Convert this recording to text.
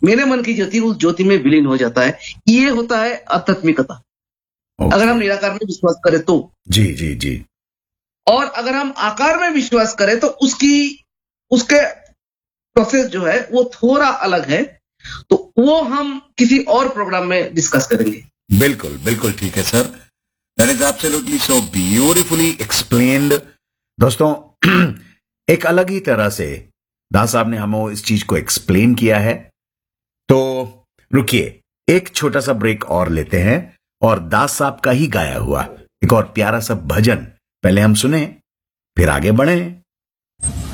मेरे मन की ज्योति उस ज्योति में विलीन हो जाता है। ये होता है आध्यात्मिकता। अगर हम निराकार में विश्वास करें तो। जी जी जी। और अगर हम आकार में विश्वास करें तो उसके प्रोसेस जो है वो थोड़ा अलग है, तो वो हम किसी और प्रोग्राम में डिस्कस करेंगे। बिल्कुल बिल्कुल ठीक है sir, that is absolutely so beautifully explained. दोस्तों एक अलग ही तरह से दास साहब ने हमें इस चीज को एक्सप्लेन किया है। तो रुकिए, एक छोटा सा ब्रेक और लेते हैं और दास साहब का ही गाया हुआ एक और प्यारा सा भजन पहले हम सुने, फिर आगे बढ़े।